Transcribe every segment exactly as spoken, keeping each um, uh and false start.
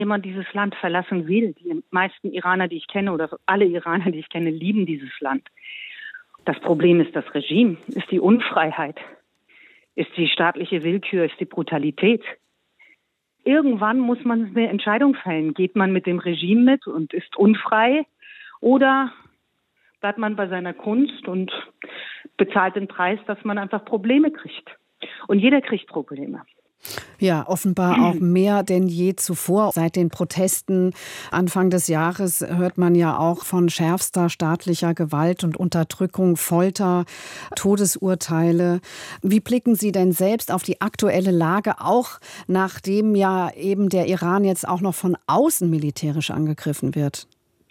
jemand dieses Land verlassen will. Die meisten Iraner, die ich kenne, oder alle Iraner, die ich kenne, lieben dieses Land. Das Problem ist das Regime, ist die Unfreiheit, ist die staatliche Willkür, ist die Brutalität. Irgendwann muss man eine Entscheidung fällen. Geht man mit dem Regime mit und ist unfrei oder bleibt man bei seiner Kunst und bezahlt den Preis, dass man einfach Probleme kriegt. Und jeder kriegt Probleme. Ja, offenbar auch mehr denn je zuvor. Seit den Protesten Anfang des Jahres hört man ja auch von schärfster staatlicher Gewalt und Unterdrückung, Folter, Todesurteile. Wie blicken Sie denn selbst auf die aktuelle Lage, auch nachdem ja eben der Iran jetzt auch noch von außen militärisch angegriffen wird?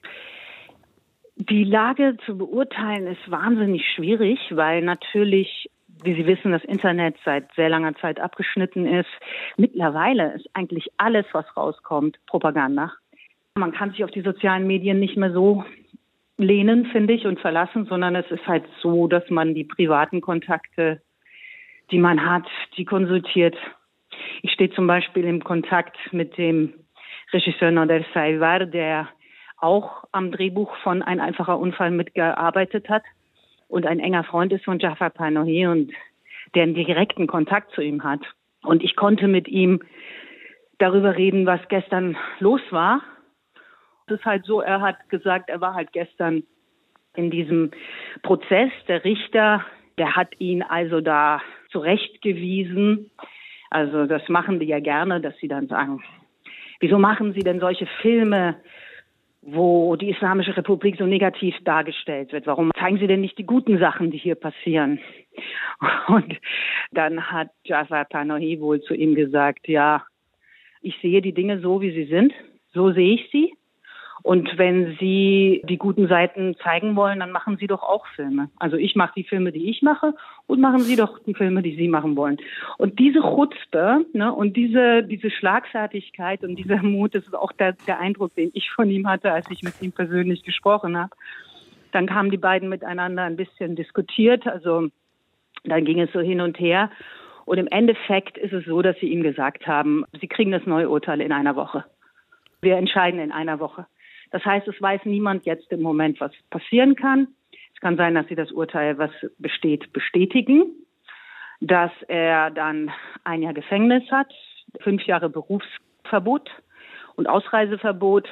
Die Lage zu beurteilen ist wahnsinnig schwierig, weil natürlich, wie Sie wissen, das Internet seit sehr langer Zeit abgeschnitten ist. Mittlerweile ist eigentlich alles, was rauskommt, Propaganda. Man kann sich auf die sozialen Medien nicht mehr so lehnen, finde ich, und verlassen, sondern es ist halt so, dass man die privaten Kontakte, die man hat, die konsultiert. Ich stehe zum Beispiel im Kontakt mit dem Regisseur Nader Sayvar, der auch am Drehbuch von Ein einfacher Unfall mitgearbeitet hat und ein enger Freund ist von Jafar Panahi und der einen direkten Kontakt zu ihm hat. Und ich konnte mit ihm darüber reden, was gestern los war. Es ist halt so, er hat gesagt, er war halt gestern in diesem Prozess. Der Richter, der hat ihn also da zurechtgewiesen. Also das machen die ja gerne, dass sie dann sagen, wieso machen Sie denn solche Filme, wo die Islamische Republik so negativ dargestellt wird? Warum zeigen Sie denn nicht die guten Sachen, die hier passieren? Und dann hat Jafar Panahi wohl zu ihm gesagt, ja, ich sehe die Dinge so, wie sie sind, so sehe ich sie. Und wenn Sie die guten Seiten zeigen wollen, dann machen Sie doch auch Filme. Also ich mache die Filme, die ich mache, und machen Sie doch die Filme, die Sie machen wollen. Und diese Chutzpe, ne, und diese diese Schlagfertigkeit und dieser Mut, das ist auch der, der Eindruck, den ich von ihm hatte, als ich mit ihm persönlich gesprochen habe. Dann haben die beiden miteinander ein bisschen diskutiert, also dann ging es so hin und her. Und im Endeffekt ist es so, dass sie ihm gesagt haben, Sie kriegen das neue Urteil in einer Woche. Wir entscheiden in einer Woche. Das heißt, es weiß niemand jetzt im Moment, was passieren kann. Es kann sein, dass sie das Urteil, was besteht, bestätigen, dass er dann ein Jahr Gefängnis hat, fünf Jahre Berufsverbot und Ausreiseverbot.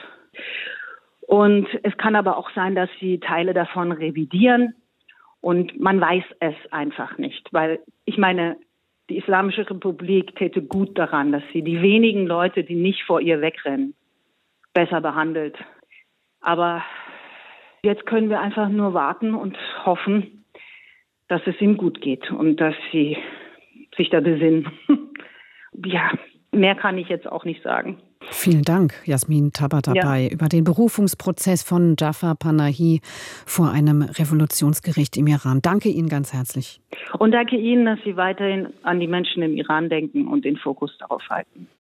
Und es kann aber auch sein, dass sie Teile davon revidieren. Und man weiß es einfach nicht, weil ich meine, die Islamische Republik täte gut daran, dass sie die wenigen Leute, die nicht vor ihr wegrennen, besser behandelt. Aber jetzt können wir einfach nur warten und hoffen, dass es ihm gut geht und dass sie sich da besinnen. Ja, mehr kann ich jetzt auch nicht sagen. Vielen Dank, Jasmin Tabatabai, ja, über den Berufungsprozess von Jafar Panahi vor einem Revolutionsgericht im Iran. Danke Ihnen ganz herzlich. Und danke Ihnen, dass Sie weiterhin an die Menschen im Iran denken und den Fokus darauf halten.